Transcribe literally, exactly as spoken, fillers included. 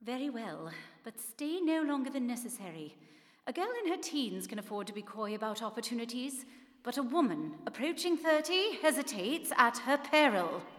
Very well, but stay no longer than necessary. A girl in her teens can afford to be coy about opportunities, but a woman approaching thirty hesitates at her peril.